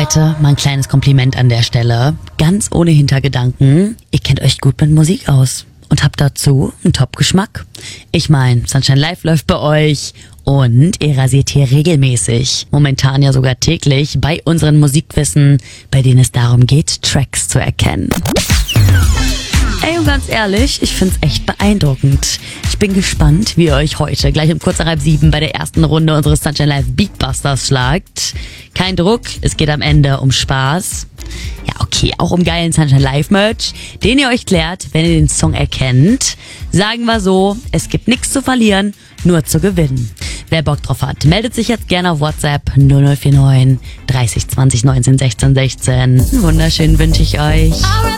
Seite mal ein kleines Kompliment an der Stelle. Ganz ohne Hintergedanken. Ihr kennt euch gut mit Musik aus und habt dazu einen Top-Geschmack. Ich meine, Sunshine Live läuft bei euch und ihr rasiert hier regelmäßig, momentan ja sogar täglich, bei unseren Musikquissen, bei denen es darum geht, Tracks zu erkennen. Ey, und ganz ehrlich, ich find's echt beeindruckend. Ich bin gespannt, wie ihr euch heute gleich um kurz nach 6:30 bei der ersten Runde unseres Sunshine Live Beatbusters schlagt. Kein Druck, es geht am Ende um Spaß. Ja, okay, auch um geilen Sunshine Live Merch, den ihr euch klärt, wenn ihr den Song erkennt. Sagen wir so, es gibt nichts zu verlieren, nur zu gewinnen. Wer Bock drauf hat, meldet sich jetzt gerne auf WhatsApp 0049 30 20 19 16 16. Wunderschön wünsche ich euch.